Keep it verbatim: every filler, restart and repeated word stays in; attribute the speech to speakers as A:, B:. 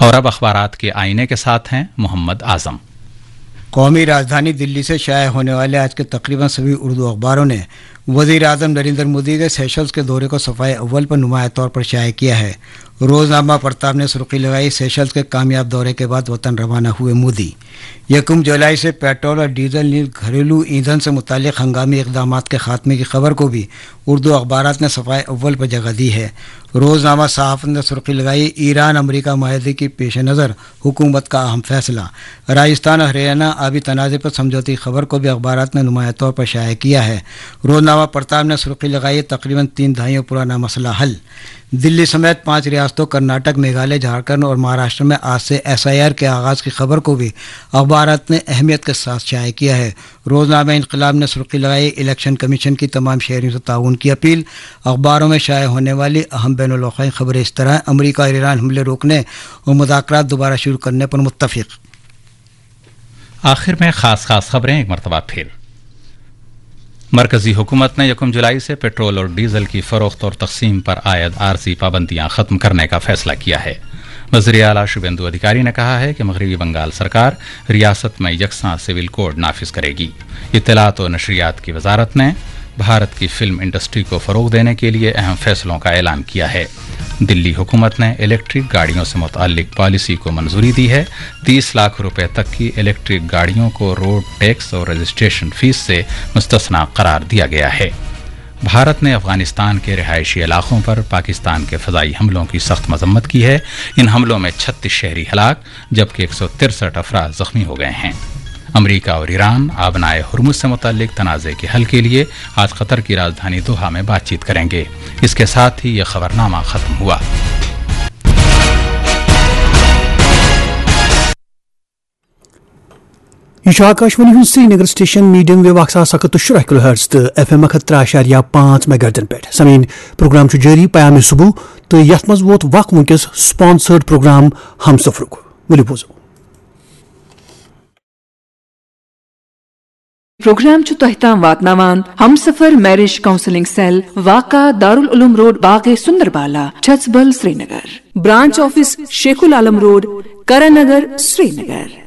A: اور اب اخبارات کے آئینے کے ساتھ ہیں محمد اعظم۔
B: قومی راجدھانی دلی سے شائع ہونے والے آج کے تقریباً سبھی اردو اخباروں نے وزیر اعظم نریندر مودی کے سیشلز کے دورے کو صفحہ اول پر نمایاں طور پر شائع کیا ہے۔ روزنامہ پرتاب نے سرخی لگائی، سیشلز کے کامیاب دورے کے بعد وطن روانہ ہوئے مودی۔ یکم جولائی سے پیٹرول اور ڈیزل نیز گھریلو ایندھن سے متعلق ہنگامی اقدامات کے خاتمے کی خبر کو بھی اردو اخبارات نے صفحہ اول پر جگہ دی ہے۔ روزنامہ صحافت نے سرخی لگائی، ایران امریکہ معاہدے کی پیش نظر حکومت کا اہم فیصلہ۔ راجستھان اور ہریانہ آبی تنازع پر سمجھوتی خبر کو بھی اخبارات نے نمایاں طور پر شائع کیا ہے۔ روزنامہ پرتاب نے سرخی لگائی، تقریباً تین دہائیوں پرانا مسئلہ حل۔ دلی سمیت پانچ ریاستوں کرناٹک، میگھالیہ، جھارکھنڈ اور مہاراشٹر میں آج سے ایس آئی آر کے آغاز کی خبر کو بھی اخبارات نے اہمیت کے ساتھ شائع کیا ہے۔ روزنامہ انقلاب نے سرخی لگائی، الیکشن کمیشن کی تمام شہریوں سے تعاون کی اپیل۔ اخباروں میں شائع ہونے والی اہم بین الاقوامی خبریں اس طرح: امریکہ اور ایران حملے روکنے اور مذاکرات دوبارہ شروع کرنے پر متفق۔
A: آخر میں خاص خاص خبریں ایک مرتبہ پھر۔ مرکزی حکومت نے یکم جولائی سے پیٹرول اور ڈیزل کی فروخت اور تقسیم پر عائد عارضی پابندیاں ختم کرنے کا فیصلہ کیا ہے۔ وزیر اعلیٰ شوبیندو ادھیکاری نے کہا ہے کہ مغربی بنگال سرکار ریاست میں یکساں سول کوڈ نافذ کرے گی۔ اطلاعات و نشریات کی وزارت نے بھارت کی فلم انڈسٹری کو فروغ دینے کے لیے اہم فیصلوں کا اعلان کیا ہے۔ دلی حکومت نے الیکٹرک گاڑیوں سے متعلق پالیسی کو منظوری دی ہے۔ تیس لاکھ روپے تک کی الیکٹرک گاڑیوں کو روڈ ٹیکس اور رجسٹریشن فیس سے مستثنی قرار دیا گیا ہے۔ بھارت نے افغانستان کے رہائشی علاقوں پر پاکستان کے فضائی حملوں کی سخت مذمت کی ہے۔ ان حملوں میں چھتیس شہری ہلاک جبکہ ایک سو ترسٹھ افراد زخمی ہو گئے ہیں۔ امریکہ اور ایران آبنائے ہرمز سے متعلق تنازع کے حل کے لیے آج قطر کی راجدھانی دوحہ میں بات چیت کریں گے۔ اس کے ساتھ ہی یہ خبرنامہ ختم ہوا۔
C: یہ آکاشوانی ہند سری نگر سٹیشن میڈیم ویو اکھ ساس اکھ شرہ کلو ہرٹز تو ایف ایم اکھ ترے اشاریہ پانچ میگا پہ سمین پروگرام جاری پیام صبح تو یت مز ووت وق ونکس سپانسرڈ پروگرام ہم سفرک ولو بوزو۔
D: پروگرام چھ تہ تام واتناوان ہم سفر میرج کونسلنگ سیل واقع دارالعلوم روڈ باغ سندر بالا چھژبل سری نگر، برانچ آفس شیخ العالم روڈ کرا نگر سری نگر۔